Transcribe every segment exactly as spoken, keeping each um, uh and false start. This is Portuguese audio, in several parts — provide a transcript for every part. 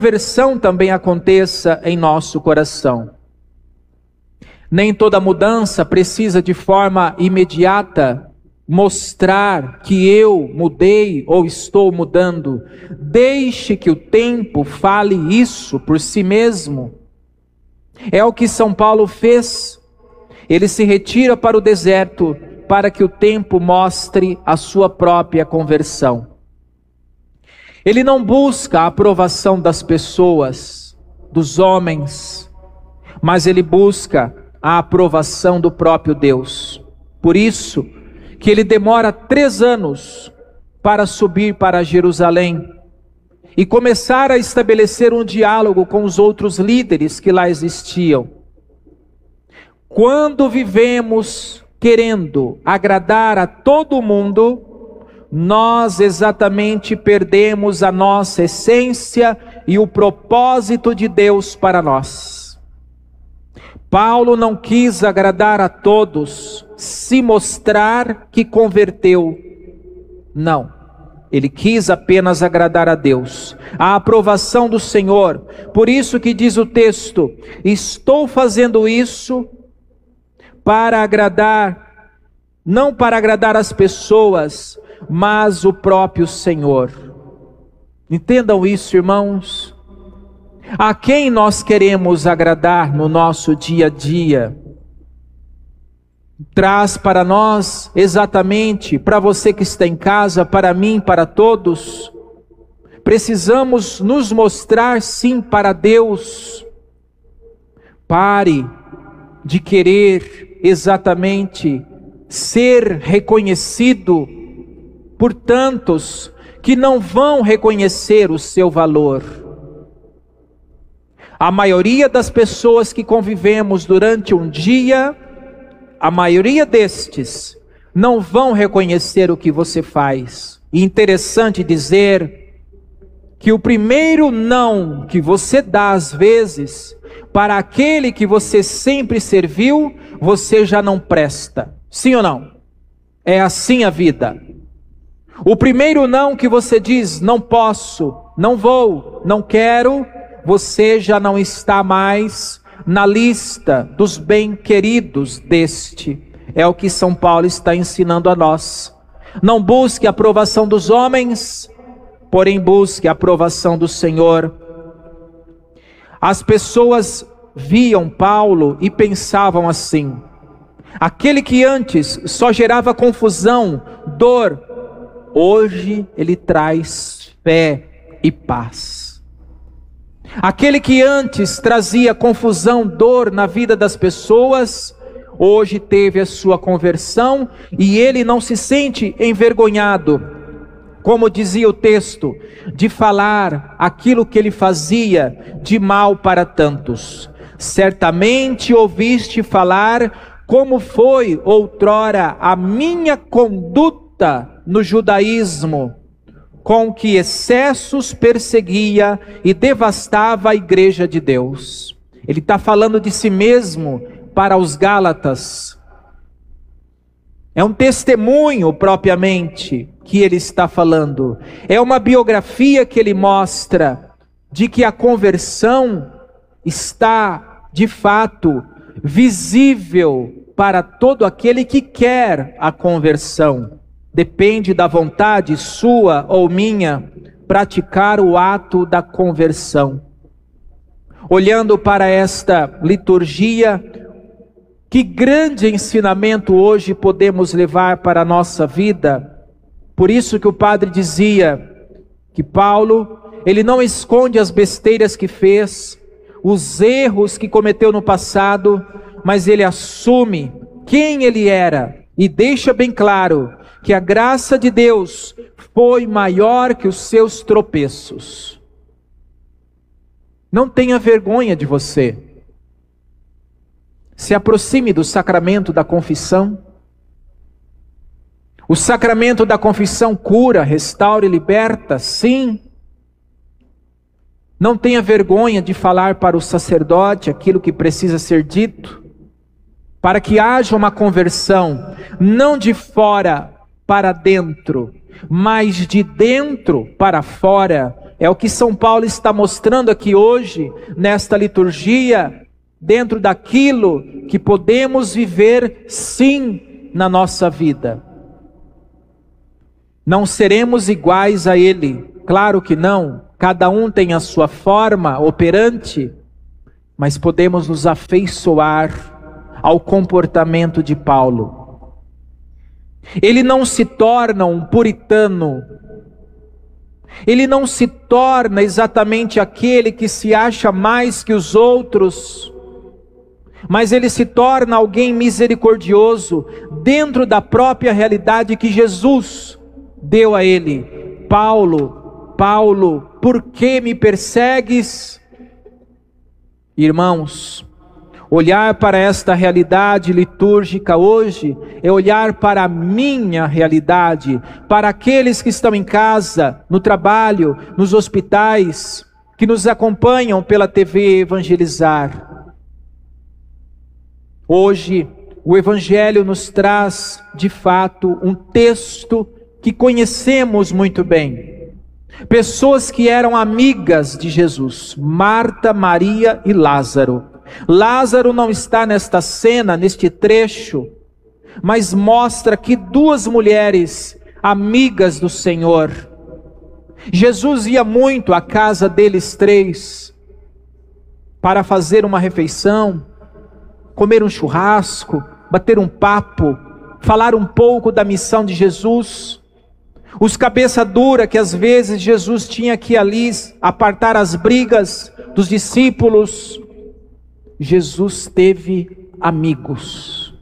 conversão também aconteça em nosso coração. Nem toda mudança precisa de forma imediata mostrar que eu mudei ou estou mudando. Deixe que o tempo fale isso por si mesmo. É o que São Paulo fez. Ele se retira para o deserto para que o tempo mostre a sua própria conversão. Ele não busca a aprovação das pessoas, dos homens, mas ele busca a aprovação do próprio Deus. Por isso que ele demora três anos para subir para Jerusalém e começar a estabelecer um diálogo com os outros líderes que lá existiam. Quando vivemos querendo agradar a todo mundo, nós exatamente perdemos a nossa essência e o propósito de Deus para nós. Paulo não quis agradar a todos, se mostrar que converteu. Não, ele quis apenas agradar a Deus, a aprovação do Senhor. Por isso que diz o texto: estou fazendo isso para agradar, não para agradar as pessoas, mas o próprio Senhor. Entendam isso, irmãos. A quem nós queremos agradar no nosso dia a dia? Traz para nós exatamente, para você que está em casa, para mim, para todos, precisamos nos mostrar sim para Deus. Pare de querer exatamente ser reconhecido por tantos que não vão reconhecer o seu valor. A maioria das pessoas que convivemos durante um dia, a maioria destes não vão reconhecer o que você faz. E interessante dizer que o primeiro não que você dá às vezes para aquele que você sempre serviu, você já não presta. Sim ou não? É assim a vida. O primeiro não que você diz, não posso, não vou, não quero, você já não está mais na lista dos bem-queridos deste. É o que São Paulo está ensinando a nós. Não busque a aprovação dos homens, porém busque a aprovação do Senhor. As pessoas viam Paulo e pensavam assim: aquele que antes só gerava confusão, dor, hoje ele traz fé e paz. Aquele que antes trazia confusão, dor na vida das pessoas, hoje teve a sua conversão e ele não se sente envergonhado, como dizia o texto, de falar aquilo que ele fazia de mal para tantos. Certamente ouviste falar como foi outrora a minha conduta no judaísmo, com que excessos perseguia e devastava a igreja de Deus. Ele está falando de si mesmo para os Gálatas. É um testemunho propriamente que ele está falando. É uma biografia que ele mostra de que a conversão está de fato visível para todo aquele que quer a conversão. Depende da vontade sua ou minha praticar o ato da conversão. Olhando para esta liturgia, que grande ensinamento hoje podemos levar para a nossa vida. Por isso que o padre dizia que Paulo, ele não esconde as besteiras que fez, os erros que cometeu no passado, mas ele assume quem ele era e deixa bem claro que a graça de Deus foi maior que os seus tropeços. Não tenha vergonha de você. Se aproxime do sacramento da confissão. O sacramento da confissão cura, restaura e liberta, sim. Não tenha vergonha de falar para o sacerdote aquilo que precisa ser dito, para que haja uma conversão, não de fora para dentro, mas de dentro para fora, É o que São Paulo está mostrando aqui hoje, nesta liturgia, dentro daquilo que podemos viver sim na nossa vida. Não seremos iguais a Ele, claro que não, cada um tem a sua forma operante, mas podemos nos afeiçoar ao comportamento de Paulo. Ele não se torna um puritano, ele não se torna exatamente aquele que se acha mais que os outros, mas ele se torna alguém misericordioso dentro da própria realidade que Jesus deu a ele. Paulo, Paulo, por que me persegues? Irmãos, olhar para esta realidade litúrgica hoje é olhar para a minha realidade, para aqueles que estão em casa, no trabalho, nos hospitais, que nos acompanham pela T V Evangelizar. Hoje, o Evangelho nos traz, de fato, um texto que conhecemos muito bem. Pessoas que eram amigas de Jesus, Marta, Maria e Lázaro. Lázaro não está nesta cena, neste trecho, mas mostra que duas mulheres amigas do Senhor. Jesus ia muito à casa deles três para fazer uma refeição, comer um churrasco, bater um papo, falar um pouco da missão de Jesus. Os cabeça dura que às vezes Jesus tinha que ali apartar as brigas dos discípulos. Jesus teve amigos.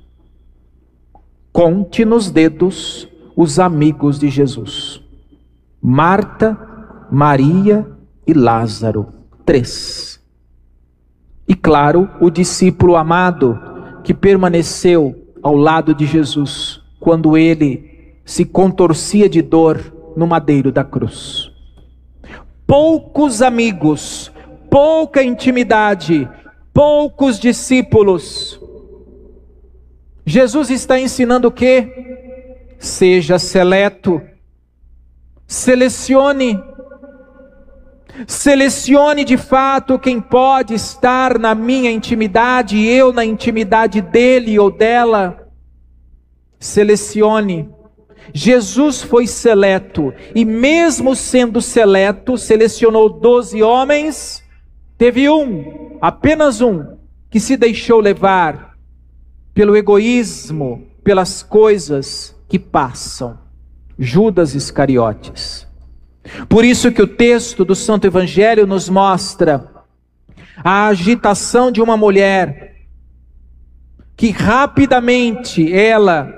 Conte nos dedos os amigos de Jesus: Marta, Maria e Lázaro. Três. E claro, o discípulo amado que permaneceu ao lado de Jesus quando ele se contorcia de dor no madeiro da cruz. Poucos amigos, pouca intimidade, poucos discípulos. Jesus está ensinando o quê? Seja seleto, selecione, selecione de fato quem pode estar na minha intimidade e eu na intimidade dele ou dela. Selecione. Jesus foi seleto, e mesmo sendo seleto, selecionou doze homens, teve um, apenas um, que se deixou levar pelo egoísmo, pelas coisas que passam: Judas Iscariotes. Por isso que o texto do Santo Evangelho nos mostra a agitação de uma mulher, que rapidamente ela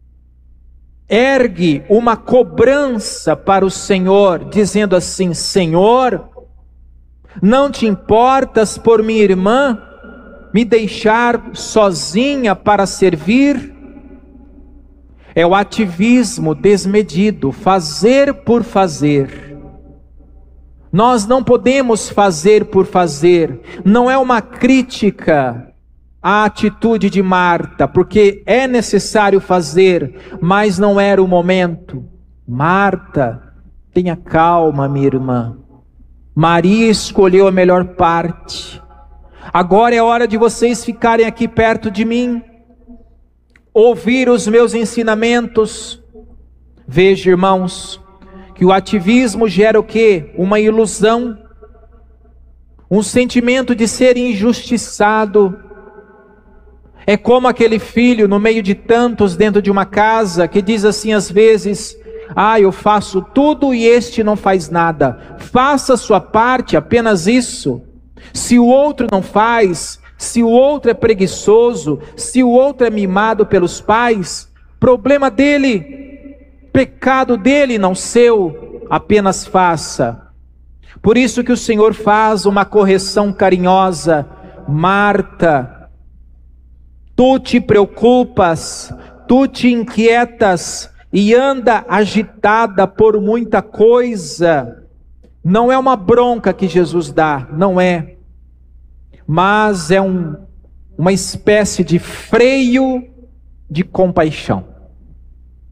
ergue uma cobrança para o Senhor, dizendo assim: Senhor, não te importas por minha irmã me deixar sozinha para servir? É o ativismo desmedido, fazer por fazer. Nós não podemos fazer por fazer. Não é uma crítica a atitude de Marta, porque é necessário fazer, mas não era o momento. Marta, tenha calma, minha irmã. Maria escolheu a melhor parte. Agora é hora de vocês ficarem aqui perto de mim, ouvir os meus ensinamentos. Veja, irmãos, que o ativismo gera o quê? Uma ilusão, um sentimento de ser injustiçado. É como aquele filho no meio de tantos dentro de uma casa, que diz assim às vezes: ah, eu faço tudo e este não faz nada. Faça a sua parte, apenas isso. Se o outro não faz, se o outro é preguiçoso, se o outro é mimado pelos pais, problema dele, pecado dele, não seu, apenas faça. Por isso que o Senhor faz uma correção carinhosa: Marta, tu te preocupas, tu te inquietas e anda agitada por muita coisa. Não é uma bronca que Jesus dá, não é. Mas é um, uma espécie de freio de compaixão.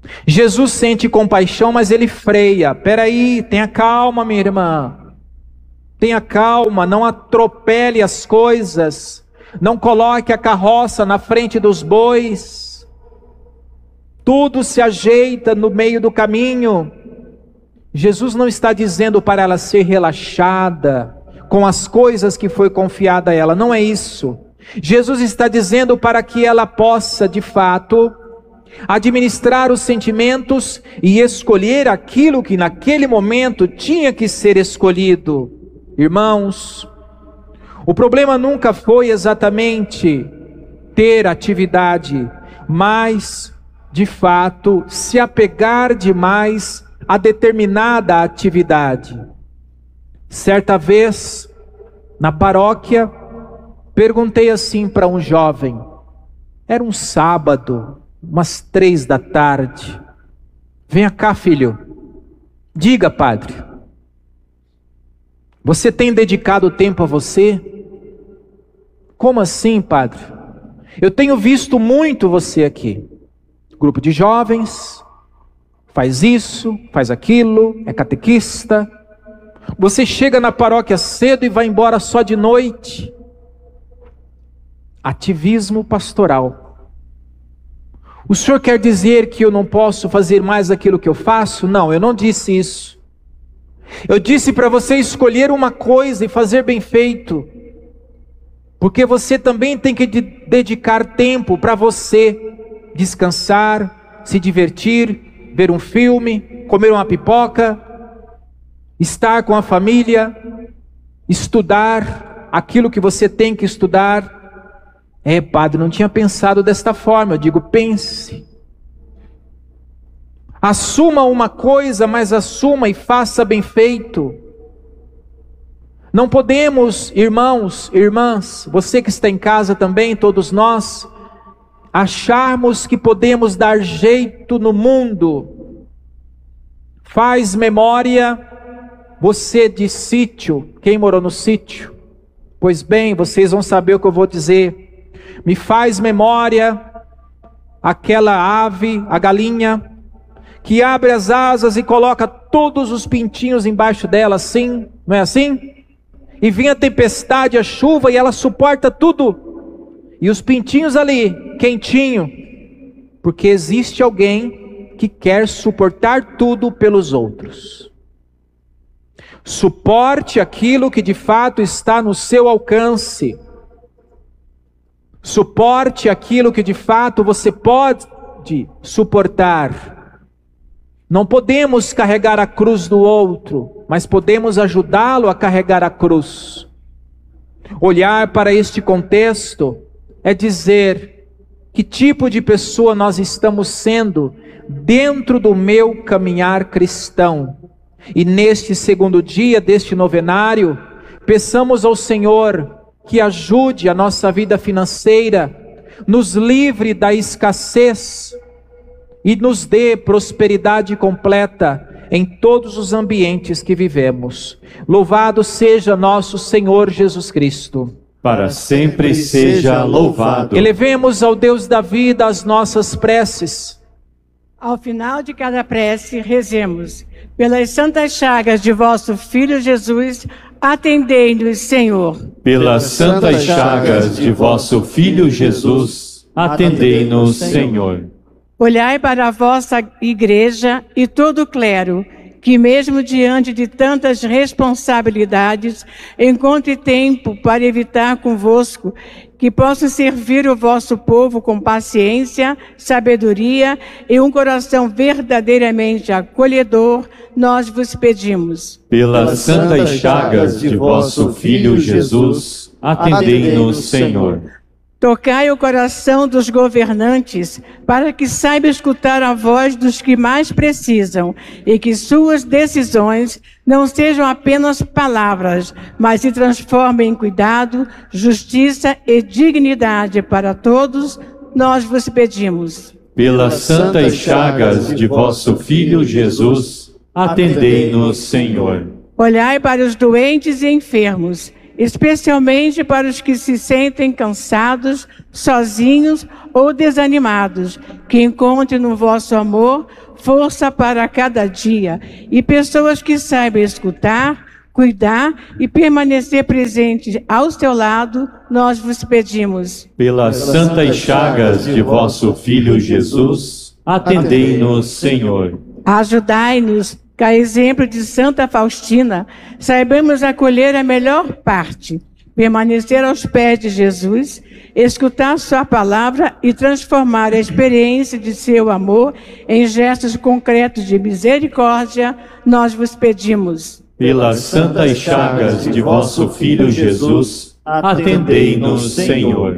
Jesus sente compaixão, mas ele freia. Peraí, tenha calma, minha irmã. Tenha calma, não atropele as coisas. Não coloque a carroça na frente dos bois. Tudo se ajeita no meio do caminho. Jesus não está dizendo para ela ser relaxada com as coisas que foi confiada a ela. Não é isso. Jesus está dizendo para que ela possa, de fato, administrar os sentimentos e escolher aquilo que naquele momento tinha que ser escolhido. Irmãos, o problema nunca foi exatamente ter atividade, mas, de fato, se apegar demais a determinada atividade. Certa vez, na paróquia, perguntei assim para um jovem, era um sábado, umas três da tarde. Venha cá, filho. Diga, padre. Você tem dedicado tempo a você? Como assim, padre? Eu tenho visto muito você aqui. Grupo de jovens, faz isso, faz aquilo, é catequista. Você chega na paróquia cedo e vai embora só de noite. Ativismo pastoral. O senhor quer dizer que eu não posso fazer mais aquilo que eu faço? Não, eu não disse isso. Eu disse para você escolher uma coisa e fazer bem feito. Porque você também tem que dedicar tempo para você descansar, se divertir, ver um filme, comer uma pipoca, estar com a família, estudar aquilo que você tem que estudar. É, padre, não tinha pensado desta forma. Eu digo, pense. Assuma uma coisa, mas assuma e faça bem feito. Não podemos, irmãos, irmãs, você que está em casa também, todos nós, acharmos que podemos dar jeito no mundo. Faz memória, você de sítio, quem morou no sítio? Pois bem, vocês vão saber o que eu vou dizer. Me faz memória aquela ave, a galinha, que abre as asas e coloca todos os pintinhos embaixo dela, assim, não é assim? E vem a tempestade, a chuva, e ela suporta tudo. E os pintinhos ali, quentinho, porque existe alguém que quer suportar tudo pelos outros. Suporte aquilo que de fato está no seu alcance. Suporte aquilo que de fato você pode suportar. Não podemos carregar a cruz do outro, mas podemos ajudá-lo a carregar a cruz. Olhar para este contexto é dizer que tipo de pessoa nós estamos sendo dentro do meu caminhar cristão. E neste segundo dia deste novenário, peçamos ao Senhor que ajude a nossa vida financeira, nos livre da escassez e nos dê prosperidade completa em todos os ambientes que vivemos. Louvado seja nosso Senhor Jesus Cristo. Para sempre seja louvado. Elevemos ao Deus da vida as nossas preces. Ao final de cada prece, rezemos: pelas santas chagas de vosso Filho Jesus, atendei-nos, Senhor. Pelas santas chagas de vosso Filho Jesus, atendei-nos, Senhor. Olhai para a vossa igreja e todo o clero, que mesmo diante de tantas responsabilidades, encontre tempo para evitar convosco, que possam servir o vosso povo com paciência, sabedoria e um coração verdadeiramente acolhedor, nós vos pedimos. Pelas santas chagas de vosso Filho Jesus, atendei-nos, Senhor. Tocai o coração dos governantes, para que saiba escutar a voz dos que mais precisam, e que suas decisões não sejam apenas palavras, mas se transformem em cuidado, justiça e dignidade para todos, nós vos pedimos. Pelas santas chagas de vosso Filho Jesus, atendei-nos, Senhor. Olhai para os doentes e enfermos, especialmente para os que se sentem cansados, sozinhos ou desanimados, que encontrem no vosso amor força para cada dia, e pessoas que saibam escutar, cuidar e permanecer presente ao seu lado, nós vos pedimos. Pelas santas chagas de vosso Filho Jesus, atendei-nos, Senhor. Ajudai-nos, que a exemplo de Santa Faustina, saibamos acolher a melhor parte, permanecer aos pés de Jesus, escutar sua palavra e transformar a experiência de seu amor em gestos concretos de misericórdia, nós vos pedimos. Pelas santas chagas de vosso Filho Jesus, atendei-nos, Senhor.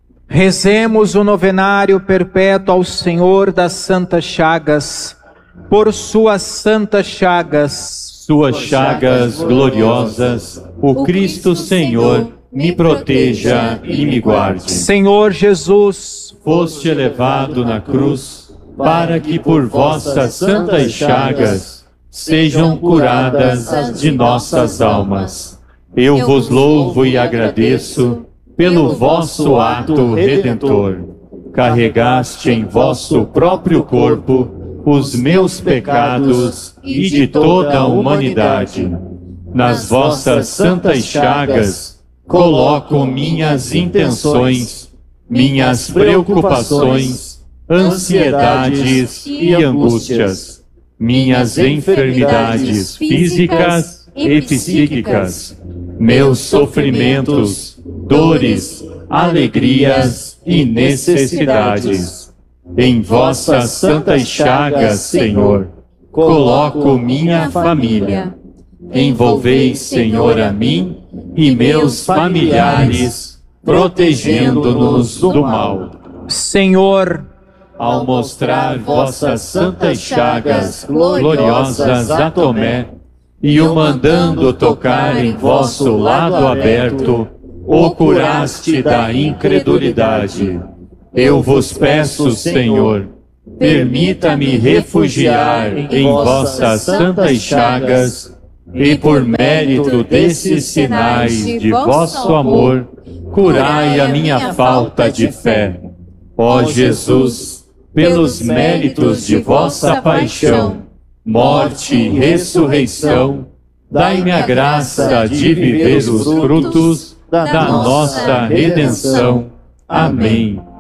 Rezemos o novenário perpétuo ao Senhor das Santas Chagas, por suas santas chagas. Suas chagas gloriosas, o Cristo Senhor me proteja e me guarde. Senhor Jesus, foste elevado na cruz, para que por vossas santas chagas sejam curadas de nossas almas. Eu vos louvo e agradeço pelo vosso ato redentor. Carregaste em vosso próprio corpo os meus pecados e de toda a humanidade. Nas vossas santas chagas coloco minhas intenções, minhas preocupações, ansiedades e angústias, minhas enfermidades físicas e psíquicas, meus sofrimentos, dores, alegrias e necessidades. Em vossas santas chagas, Senhor, coloco minha família. Envolvei, Senhor, a mim e meus familiares, protegendo-nos do mal. Senhor, ao mostrar vossas santas chagas gloriosas a Tomé, e o mandando tocar em vosso lado aberto, o curaste da incredulidade. Eu vos peço, Senhor, permita-me refugiar em vossas santas chagas, e por mérito desses sinais de vosso amor, curai a minha falta de fé. Ó Jesus, pelos méritos de vossa paixão, morte e ressurreição, dai-me a graça de viver os frutos da nossa redenção. Amém.